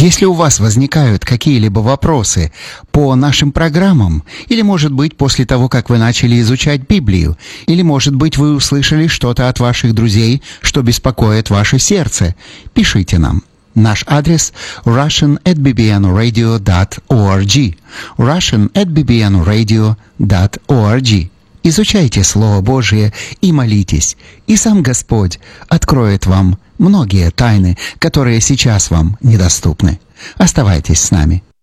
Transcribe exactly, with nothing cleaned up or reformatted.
Если у вас возникают какие-либо вопросы по нашим программам, или, может быть, после того, как вы начали изучать Библию, или, может быть, вы услышали что-то от ваших друзей, что беспокоит ваше сердце, пишите нам. Наш адрес russian at b b n radio dot org. russian at b b n radio dot org. Изучайте Слово Божие и молитесь, и сам Господь откроет вам многие тайны, которые сейчас вам недоступны. Оставайтесь с нами.